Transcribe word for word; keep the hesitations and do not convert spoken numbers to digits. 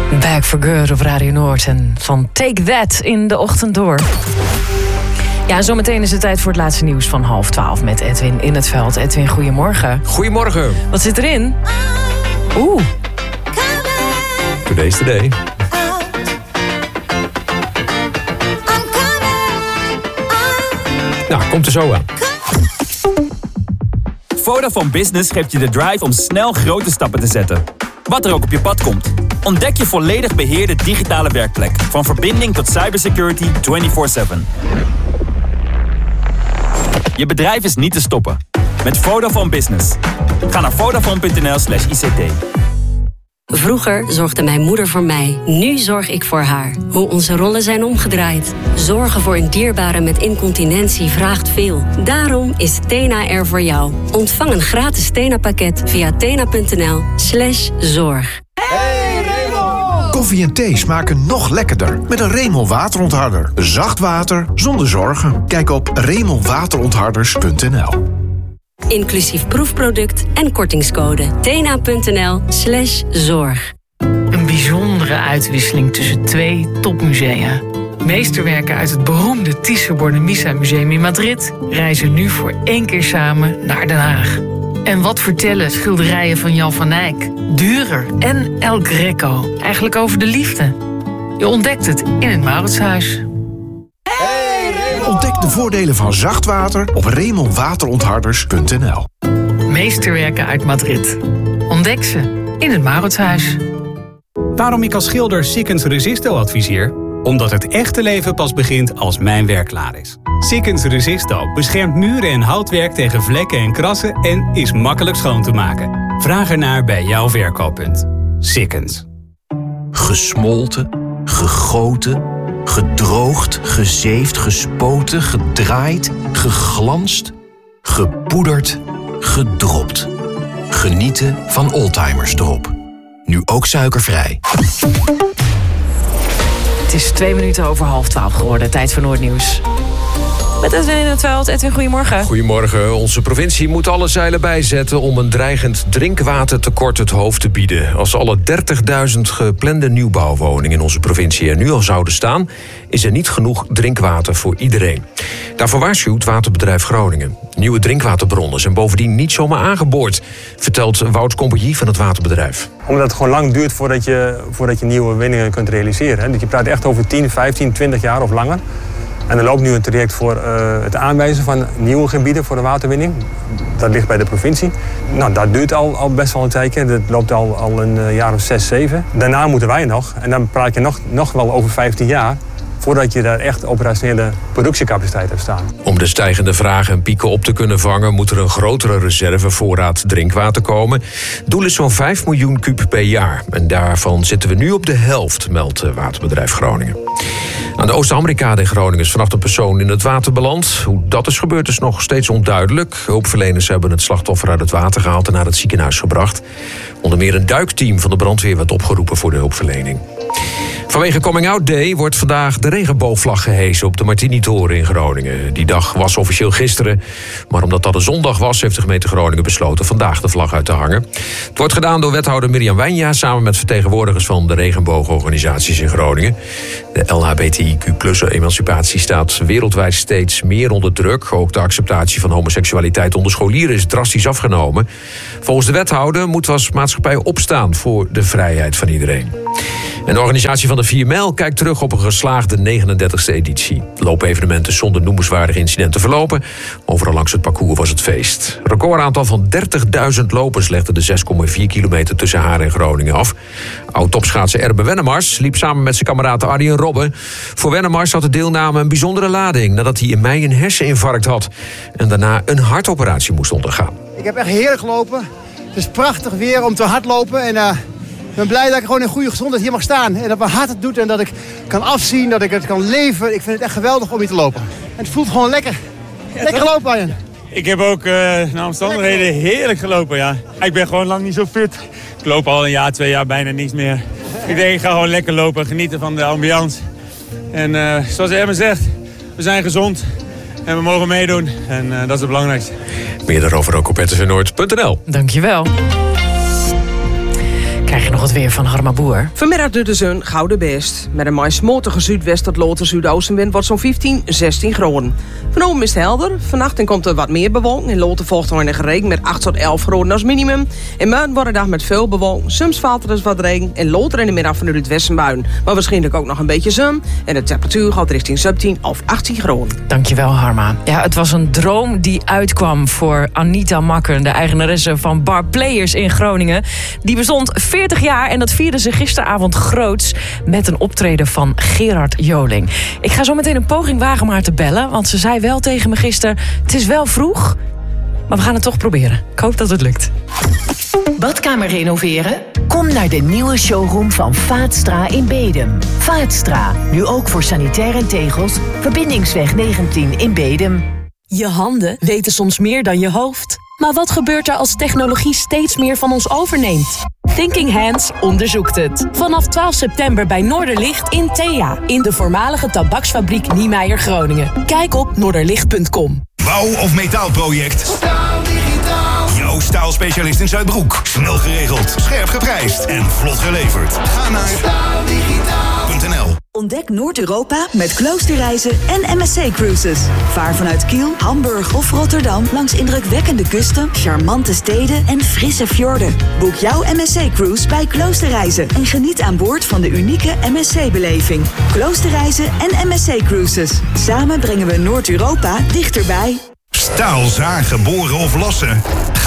Back for Good op Radio Noord en van Take That in de ochtend door. Ja, zometeen is het tijd voor het laatste nieuws van half twaalf met Edwin in het veld. Edwin, goedemorgen. Goedemorgen. Wat zit erin? Oeh. Today's the day. Nou, komt er zo aan. Vodafone Business geeft je de drive om snel grote stappen te zetten. Wat er ook op je pad komt. Ontdek je volledig beheerde digitale werkplek. Van verbinding tot cybersecurity vierentwintig zeven. Je bedrijf is niet te stoppen. Met Vodafone Business. Ga naar vodafone.nl slash ICT. Vroeger zorgde mijn moeder voor mij. Nu zorg ik voor haar. Hoe onze rollen zijn omgedraaid. Zorgen voor een dierbare met incontinentie vraagt veel. Daarom is Tena er voor jou. Ontvang een gratis Tena-pakket via tena.nl slash zorg. Hey Remo! Koffie en thee smaken nog lekkerder met een Remo waterontharder. Zacht water zonder zorgen. Kijk op remo waterontharders punt n l. Inclusief proefproduct en kortingscode. tena.nl slash zorg. Een bijzondere uitwisseling tussen twee topmusea. Meesterwerken uit het beroemde Thyssen-Bornemisza Museum in Madrid reizen nu voor één keer samen naar Den Haag. En wat vertellen schilderijen van Jan van Eyck, Dürer en El Greco eigenlijk over de liefde? Je ontdekt het in het Mauritshuis. Ontdek de voordelen van zacht water op remo waterontharders punt n l. Meesterwerken uit Madrid. Ontdek ze in het Mauritshuis. Waarom ik als schilder Sikkens Resisto adviseer? Omdat het echte leven pas begint als mijn werk klaar is. Sikkens Resisto beschermt muren en houtwerk tegen vlekken en krassen en is makkelijk schoon te maken. Vraag ernaar bij jouw verkooppunt. Sikkens. Gesmolten, gegoten, gedroogd, gezeefd, gespoten, gedraaid, geglanst, gepoederd, gedropt. Genieten van Oldtimers Drop. Nu ook suikervrij. Het is twee minuten over half twaalf geworden. Tijd voor Noordnieuws. Met Edwin in het veld. Edwin, goedemorgen. Goedemorgen. Onze provincie moet alle zeilen bijzetten om een dreigend drinkwatertekort het hoofd te bieden. Als alle dertigduizend geplande nieuwbouwwoningen in onze provincie er nu al zouden staan, is er niet genoeg drinkwater voor iedereen. Daarvoor waarschuwt Waterbedrijf Groningen. Nieuwe drinkwaterbronnen zijn bovendien niet zomaar aangeboord, vertelt Wout Compagnie van het waterbedrijf. Omdat het gewoon lang duurt voordat je, voordat je nieuwe winningen kunt realiseren. Dus je praat echt over tien, vijftien, twintig jaar of langer. En er loopt nu een traject voor uh, het aanwijzen van nieuwe gebieden voor de waterwinning. Dat ligt bij de provincie. Nou, dat duurt al, al best wel een tijdje. Dat loopt al, al een uh, jaar of zes, zeven. Daarna moeten wij nog. En dan praat je nog, nog wel over vijftien jaar. Voordat je daar echt operationele productiecapaciteit hebt staan. Om de stijgende vraag en pieken op te kunnen vangen, moet er een grotere reservevoorraad drinkwater komen. Doel is zo'n vijf miljoen kuub per jaar. En daarvan zitten we nu op de helft, meldt Waterbedrijf Groningen. Aan de Oost-Amerikade in Groningen is vannacht een persoon in het water beland. Hoe dat is gebeurd is nog steeds onduidelijk. Hulpverleners hebben het slachtoffer uit het water gehaald en naar het ziekenhuis gebracht. Onder meer een duikteam van de brandweer werd opgeroepen voor de hulpverlening. Vanwege Coming Out Day wordt vandaag de regenboogvlag gehesen op de Martini-toren in Groningen. Die dag was officieel gisteren, maar omdat dat een zondag was, heeft de gemeente Groningen besloten vandaag de vlag uit te hangen. Het wordt gedaan door wethouder Mirjam Wijnja samen met vertegenwoordigers van de regenboogorganisaties in Groningen. De L H B T I Q plus emancipatie staat wereldwijd steeds meer onder druk. Ook de acceptatie van homoseksualiteit onder scholieren is drastisch afgenomen. Volgens de wethouder moeten we als maatschappij opstaan voor de vrijheid van iedereen. En de organisatie van de vier mijl kijkt terug op een geslaagde negenendertigste editie. Loopevenementen zonder noemenswaardige incidenten verlopen. Overal langs het parcours was het feest. Een recordaantal van dertigduizend lopers legde de zes komma vier kilometer tussen Haren en Groningen af. Oud-topschaatser Erben Wennemars liep samen met zijn kameraden Arjen Robben. Voor Wennemars had de deelname een bijzondere lading nadat hij in mei een herseninfarct had en daarna een hartoperatie moest ondergaan. Ik heb echt heerlijk gelopen. Het is prachtig weer om te hardlopen en uh... ik ben blij dat ik gewoon in goede gezondheid hier mag staan. En dat mijn hart het doet en dat ik kan afzien, dat ik het kan leven. Ik vind het echt geweldig om hier te lopen. En het voelt gewoon lekker. Ja, lekker toch? Gelopen, Arjen. Ik heb ook uh, naar omstandigheden heerlijk gelopen, ja. Ik ben gewoon lang niet zo fit. Ik loop al een jaar, twee jaar bijna niks meer. Ik denk, ik ga gewoon lekker lopen, genieten van de ambiance. En uh, zoals Erben zegt, we zijn gezond. En we mogen meedoen. En uh, dat is het belangrijkste. Meer daarover ook op r t v noord punt n l. Dankjewel. Krijg je nog nog het weer van Harma Boer. Vanmiddag doet de zon gouden best. Met een maar smotige zuidwest tot loten zuidoostenwind wordt zo'n vijftien, zestien graden. Vanavond is het helder. Vannacht komt er wat meer bewolking. In loten volgt er enige regen met acht tot elf graden als minimum. In morgen wordt de dag met veel bewolking. Soms valt er dus wat regen. En loter in de middag vanuit het westen buien. Maar waarschijnlijk ook nog een beetje zon. En de temperatuur gaat richting zeventien of achttien graden. Dankjewel, Harma. Ja, het was een droom die uitkwam voor Anita Makker, de eigenaresse van Bar Players in Groningen. Die bestond veertig jaar en dat vierde ze gisteravond groots met een optreden van Gerard Joling. Ik ga zo meteen een poging wagen om haar te bellen, want ze zei wel tegen me gisteren, het is wel vroeg, maar we gaan het toch proberen. Ik hoop dat het lukt. Badkamer renoveren? Kom naar de nieuwe showroom van Vaatstra in Bedum. Vaatstra, nu ook voor sanitaire tegels, Verbindingsweg negentien in Bedum. Je handen weten soms meer dan je hoofd. Maar wat gebeurt er als technologie steeds meer van ons overneemt? Thinking Hands onderzoekt het. Vanaf twaalf september bij Noorderlicht in Thea. In de voormalige tabaksfabriek Niemeyer Groningen. Kijk op noorderlicht punt com. Bouw- of metaalproject? Staal Digitaal. Jouw staalspecialist in Zuidbroek. Snel geregeld, scherp geprijsd en vlot geleverd. Ga naar staal digitaal punt n l. Ontdek Noord-Europa met Kloosterreizen en M S C Cruises. Vaar vanuit Kiel, Hamburg of Rotterdam langs indrukwekkende kusten, charmante steden en frisse fjorden. Boek jouw M S C Cruise bij Kloosterreizen en geniet aan boord van de unieke M S C-beleving. Kloosterreizen en M S C Cruises. Samen brengen we Noord-Europa dichterbij. Staal zagen, boren of lassen? Ga